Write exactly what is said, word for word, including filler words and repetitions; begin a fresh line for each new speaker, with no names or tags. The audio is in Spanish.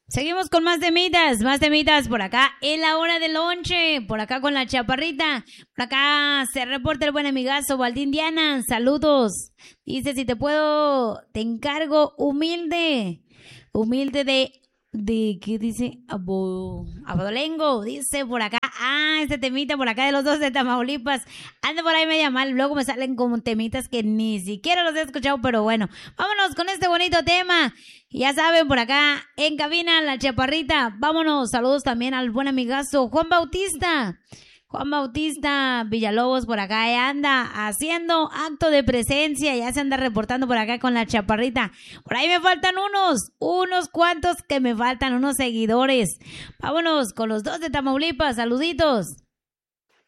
Seguimos con más temitas, más temitas por acá en la hora del lonche, por acá con la chaparrita, por acá se reporta el buen amigazo Valdín Diana, saludos. Dice, si te puedo, te encargo humilde, humilde de, de, ¿qué dice? Abo, Abolengo, dice por acá, ah, este temita por acá de los dos de Tamaulipas, anda por ahí media mal, luego me salen como temitas que ni siquiera los he escuchado, pero bueno, vámonos con este bonito tema. Ya saben, por acá en cabina la chaparrita, vámonos, saludos también al buen amigazo Juan Bautista. Juan Bautista Villalobos por acá ya anda haciendo acto de presencia, ya se anda reportando por acá con la chaparrita. Por ahí me faltan unos, unos cuantos que me faltan, unos seguidores. Vámonos con los dos de Tamaulipas, saluditos.